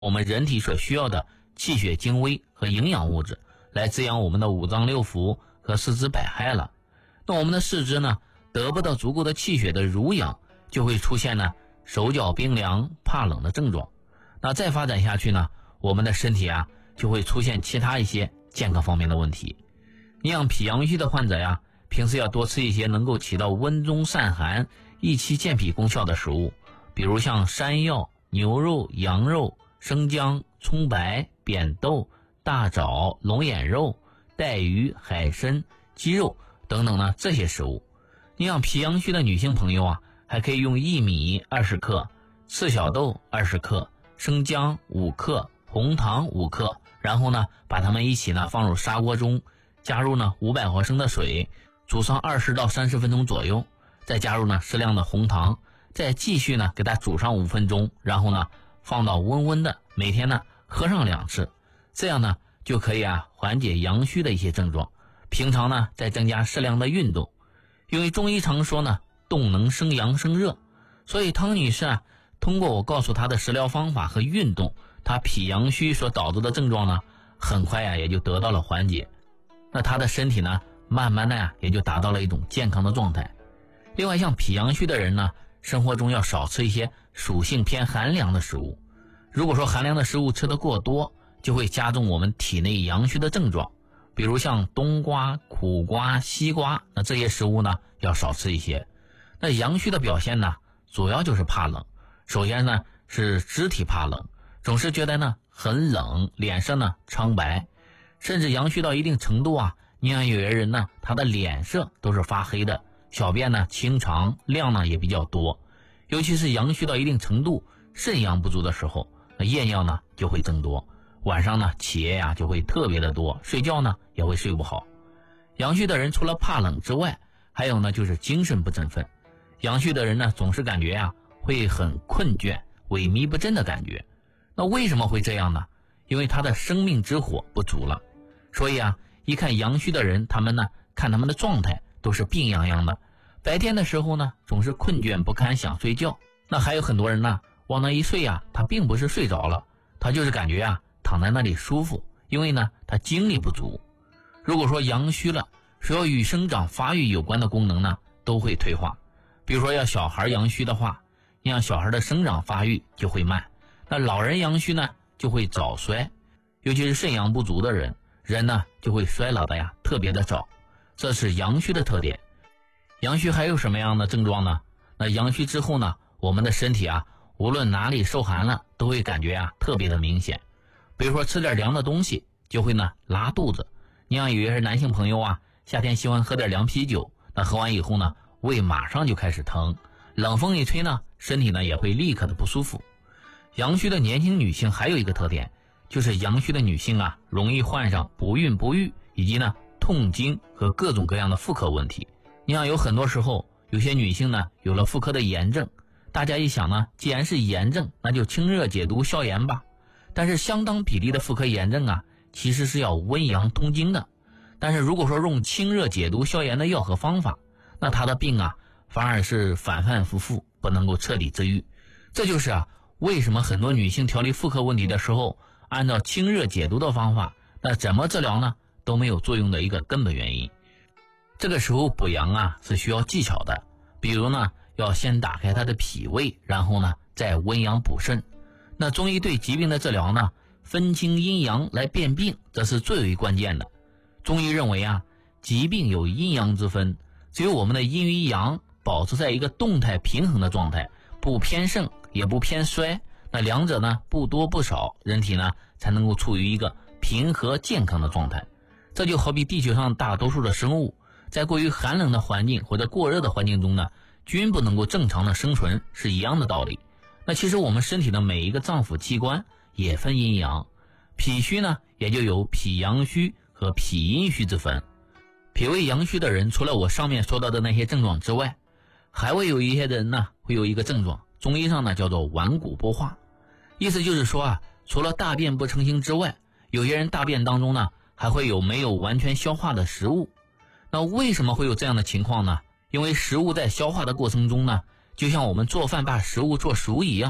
我们人体所需要的气血精微和营养物质，来滋养我们的五脏六腑和四肢百骸了。那我们的四肢呢，得不到足够的气血的濡养，就会出现呢手脚冰凉、怕冷的症状。那再发展下去呢，我们的身体啊就会出现其他一些健康方面的问题。你像脾阳虚的患者呀，平时要多吃一些能够起到温中散寒、益气健脾功效的食物，比如像山药、牛肉、羊肉、生姜、葱白、扁豆、大枣、龙眼肉、带鱼、海参、鸡肉等等呢这些食物。你像脾阳虚的女性朋友啊，还可以用薏米20克、赤小豆20克、生姜5克、红糖5克，然后呢把它们一起呢放入砂锅中，加入呢500毫升的水，煮上20到30分钟左右，再加入呢适量的红糖，再继续呢给它煮上5分钟，然后呢放到温温的，每天呢喝上2次，这样呢就可以缓解阳虚的一些症状。平常呢再增加适量的运动，因为中医常说呢动能生阳生热，所以汤女士通过我告诉她的食疗方法和运动，她脾阳虚所导致的症状呢很快也就得到了缓解。那她的身体呢慢慢的也就达到了一种健康的状态。另外像脾阳虚的人呢，生活中要少吃一些属性偏寒凉的食物。如果说寒凉的食物吃得过多，就会加重我们体内阳虚的症状。比如像冬瓜、苦瓜、西瓜，那这些食物呢要少吃一些。那阳虚的表现呢，主要就是怕冷。首先呢是肢体怕冷，总是觉得呢很冷，脸色呢苍白，甚至阳虚到一定程度你看有些人呢，他的脸色都是发黑的，小便呢清长，量呢也比较多。尤其是阳虚到一定程度，肾阳不足的时候，那夜尿呢就会增多，晚上呢起夜就会特别的多，睡觉呢也会睡不好。阳虚的人除了怕冷之外，还有呢就是精神不振奋。阳虚的人呢总是感觉会很困倦、萎靡不振的感觉。那为什么会这样呢？因为他的生命之火不足了。所以一看阳虚的人，他们呢看他们的状态都是病怏怏的，白天的时候呢总是困倦不堪，想睡觉。那还有很多人呢往那一睡他并不是睡着了，他就是感觉躺在那里舒服，因为呢他精力不足。如果说阳虚了，所有与生长发育有关的功能呢都会退化。比如说要小孩阳虚的话，你像小孩的生长发育就会慢，那老人阳虚呢就会早衰，尤其是肾阳不足的人呢就会衰老的特别的早，这是阳虚的特点。阳虚还有什么样的症状呢？那阳虚之后呢，我们的身体无论哪里受寒了，都会感觉特别的明显。比如说吃点凉的东西就会呢拉肚子。你像有些男性朋友夏天喜欢喝点凉啤酒，那喝完以后呢胃马上就开始疼，冷风一吹呢身体呢也会立刻的不舒服。阳虚的年轻女性还有一个特点，就是阳虚的女性容易患上不孕不育，以及呢痛经和各种各样的妇科问题。你像有很多时候有些女性呢有了妇科的炎症，大家一想呢，既然是炎症，那就清热解毒消炎吧。但是相当比例的妇科炎症其实是要温阳通经的。但是如果说用清热解毒消炎的药和方法，那她的病反而是反反复复，不能够彻底治愈。这就是为什么很多女性调理妇科问题的时候，按照清热解毒的方法，那怎么治疗呢都没有作用的一个根本原因。这个时候补阳是需要技巧的，比如呢要先打开她的脾胃，然后呢再温阳补肾。那中医对疾病的治疗呢，分清阴阳来辨病，这是最为关键的。中医认为疾病有阴阳之分，只有我们的阴与阳保持在一个动态平衡的状态，不偏盛也不偏衰，那两者呢不多不少，人体呢才能够处于一个平和健康的状态。这就好比地球上大多数的生物，在过于寒冷的环境或者过热的环境中呢，均不能够正常的生存，是一样的道理。那其实我们身体的每一个脏腑器官也分阴阳，脾虚呢也就有脾阳虚和脾阴虚之分。脾胃阳虚的人，除了我上面说到的那些症状之外，还会有一些人呢会有一个症状，中医上呢叫做顽固不化。意思就是说除了大便不成形之外，有些人大便当中呢还会有没有完全消化的食物。那为什么会有这样的情况呢？因为食物在消化的过程中呢，就像我们做饭把食物做熟一样，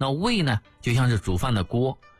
那胃呢就像是煮饭的锅，